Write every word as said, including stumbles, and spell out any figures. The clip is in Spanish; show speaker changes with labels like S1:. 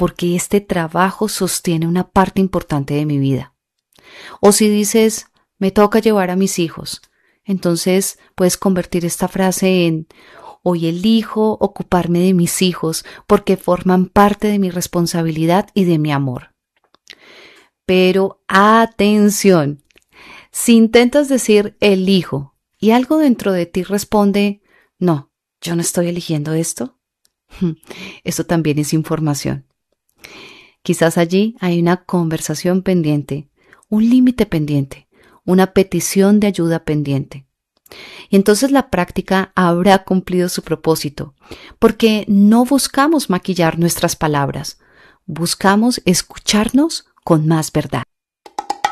S1: porque este trabajo sostiene una parte importante de mi vida. O si dices, me toca llevar a mis hijos, entonces puedes convertir esta frase en, hoy elijo ocuparme de mis hijos porque forman parte de mi responsabilidad y de mi amor. Pero atención, si intentas decir elijo y algo dentro de ti responde, no, yo no estoy eligiendo esto, eso también es información. Quizás allí hay una conversación pendiente, un límite pendiente, una petición de ayuda pendiente. Y entonces la práctica habrá cumplido su propósito, porque no buscamos maquillar nuestras palabras, buscamos escucharnos con más verdad.